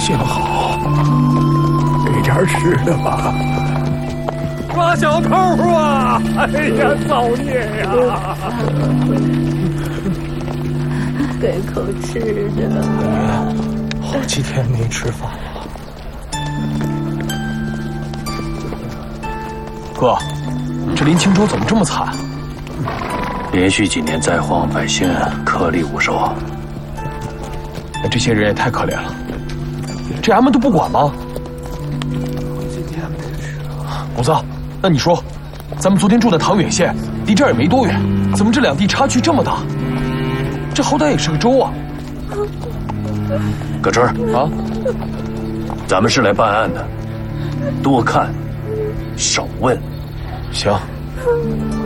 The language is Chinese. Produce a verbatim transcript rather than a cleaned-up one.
行好，给点吃的吧。抓小偷啊！哎呀，造孽呀！ 给口吃的吧。 好几天没吃饭了。 哥，这林青州怎么这么惨？ 连续几年灾荒，百姓颗粒无收。 那这些人也太可怜了，这衙门都不管吗？公子，那你说，咱们昨天住的唐远县，离这儿也没多远，怎么这两地差距这么大？这好歹也是个州啊！ 葛春啊， 咱们是来办案的，多看，少问。 行。